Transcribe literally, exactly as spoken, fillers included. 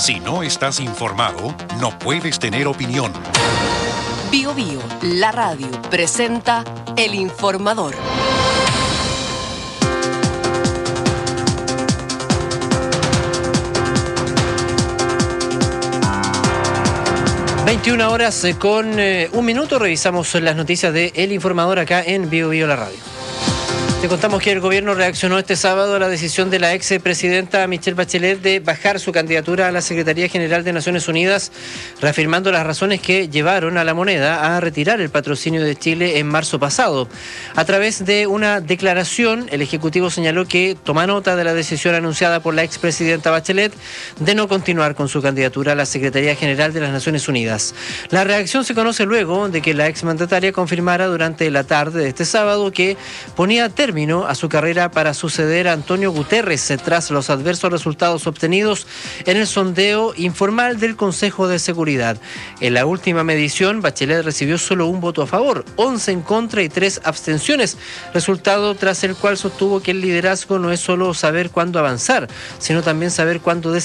Si no estás informado, no puedes tener opinión. Bio Bio, la radio, presenta El Informador. veintiuna horas con eh, un minuto, revisamos las noticias de El Informador acá en Bio Bio, la radio. Te contamos que el gobierno reaccionó este sábado a la decisión de la ex presidenta Michelle Bachelet de bajar su candidatura a la Secretaría General de Naciones Unidas, reafirmando las razones que llevaron a la moneda a retirar el patrocinio de Chile en marzo pasado. A través de una declaración, el Ejecutivo señaló que toma nota de la decisión anunciada por la ex presidenta Bachelet de no continuar con su candidatura a la Secretaría General de las Naciones Unidas. La reacción se conoce luego de que la exmandataria confirmara durante la tarde de este sábado que ponía término a su carrera para suceder a Antonio Guterres tras los adversos resultados obtenidos en el sondeo informal del Consejo de Seguridad. En la última medición, Bachelet recibió solo un voto a favor, once en contra y tres abstenciones, resultado tras el cual sostuvo que el liderazgo no es solo saber cuándo avanzar, sino también saber cuándo decidir.